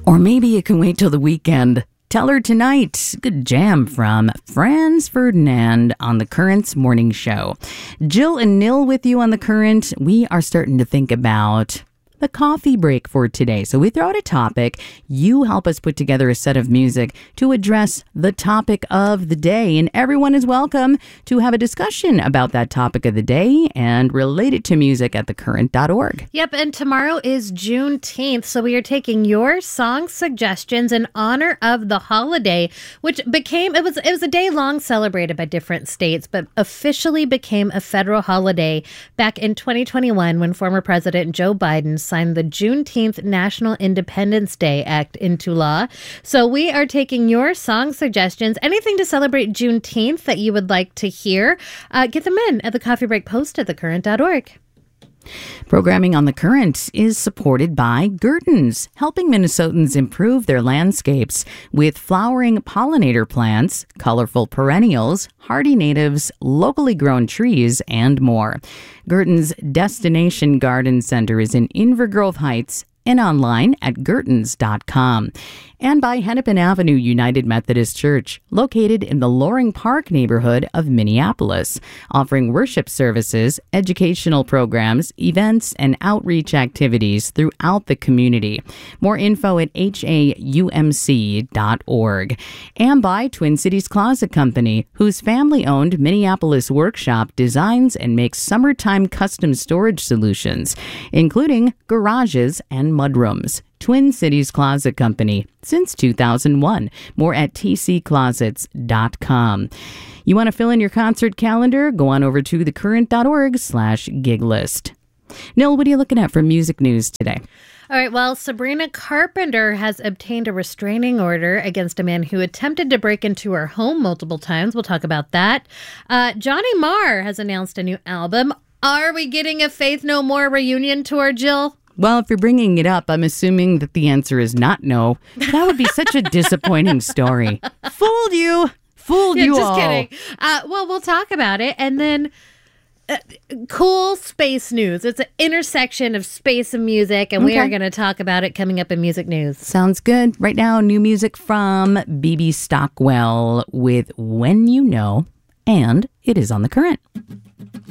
Or maybe you can wait till the weekend. Tell Her Tonight. Good jam from Franz Ferdinand on the Current's morning show. Jill and Nil with you on the Current. We are starting to think about the coffee break for today. So we throw out a topic. You help us put together a set of music to address the topic of the day. And everyone is welcome to have a discussion about that topic of the day and relate it to music at thecurrent.org. Yep, and tomorrow is Juneteenth, so we are taking your song suggestions in honor of the holiday, which it was a day long celebrated by different states, but officially became a federal holiday back in 2021 when former President Joe Biden signed the Juneteenth National Independence Day Act into law. So we are taking your song suggestions, anything to celebrate Juneteenth that you would like to hear. Get them in at the Coffee Break post at thecurrent.org. Programming on The Current is supported by Gurton's, helping Minnesotans improve their landscapes with flowering pollinator plants, colorful perennials, hardy natives, locally grown trees, and more. Gurton's Destination Garden Center is in Invergrove Heights and online at Gurtons.com. And by Hennepin Avenue United Methodist Church, located in the Loring Park neighborhood of Minneapolis, offering worship services, educational programs, events, and outreach activities throughout the community. More info at haumc.org. And by Twin Cities Closet Company, whose family-owned Minneapolis workshop designs and makes summertime custom storage solutions, including garages and mudrooms. Twin Cities Closet Company since 2001. More at tcclosets.com. You want to fill in your concert calendar? Go on over to thecurrent.org/giglist. Nil, what are you looking at for music news today? All right, well, Sabrina Carpenter has obtained a restraining order against a man who attempted to break into her home multiple times. We'll talk about that. Johnny Marr has announced a new album. Are we getting a Faith No More reunion tour, Jill? Well, if you're bringing it up, I'm assuming that the answer is not no. That would be such a disappointing story. Fooled you. Fooled you all. Just kidding. Well, we'll talk about it. And then cool space news. It's an intersection of space and music, and we are going to talk about it coming up in music news. Sounds good. Right now, new music from BB Stockwell with When You Know, and it is on The Current.